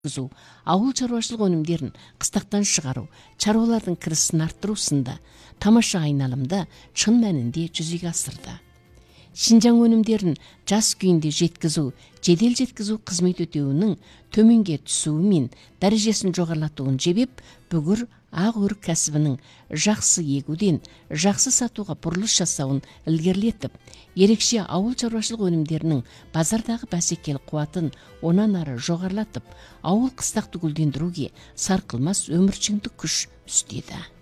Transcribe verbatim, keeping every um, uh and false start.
өткізу, ауыл шаруашылық өнімдерін қыстақтан шығару, шаруалардың кірісін арттыру сынды тамаша айналымда шын мәнінде жүзеге асырды. Шинжаң өнімдерін жас күйінде жеткізу, жедел жеткізу қызмет өтеуінің төменге түсуі мен дәрежесін жоғарлатуын жебеп, бүгір ақ өрік кәсібінің жақсы егуден жақсы сатуға бұрылыс жасауын ілгерілетіп, ерекше ауыл шаруашылық өнімдерінің базардағы бәсекелік қуатын онан ары жоғарлатып, ауыл қыстақты гүлдендіруге сарқылмас өміршеңдік күш үстеді.